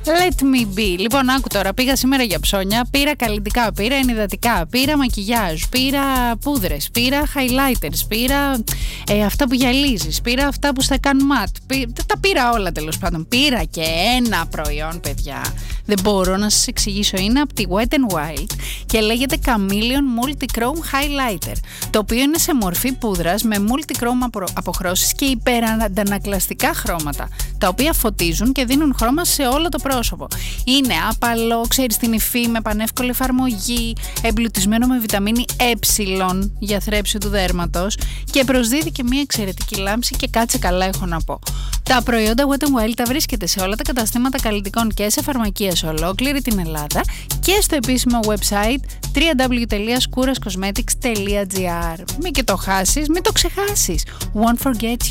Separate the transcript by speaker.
Speaker 1: Let me be. Λοιπόν, άκου τώρα. Πήγα σήμερα για ψώνια. Πήρα καλλυντικά, πήρα ενυδατικά, πήρα μακιγιάζ, πήρα πούδρες, πήρα highlighters, πήρα αυτά που γυαλίζεις, πήρα αυτά που στα κάνουν ματ. Τα πήρα όλα τέλος πάντων. Πήρα και ένα προϊόν, παιδιά. Δεν μπορώ να σας εξηγήσω. Είναι από τη Wet n Wild και λέγεται Chameleon Multichrome Highlighter. Το οποίο είναι σε μορφή πούδρας με multichrome αποχρώσεις και υπεραντανακλαστικά χρώματα, τα οποία φωτίζουν και δίνουν χρώμα σε όλο το πρόσωπο. Είναι άπαλο, ξέρεις την υφή, με πανεύκολη εφαρμογή, εμπλουτισμένο με βιταμίνη Ε για θρέψη του δέρματος και προσδίδει και μια εξαιρετική λάμψη και κάτσε καλά έχω να πω. Τα προϊόντα Wet n Wild τα βρίσκεται σε όλα τα καταστήματα καλλυντικών και σε φαρμακεία σε ολόκληρη την Ελλάδα και στο επίσημο website www.skouraskosmetics.gr. Μην και το χάσεις, μην το ξεχάσεις. Won't forget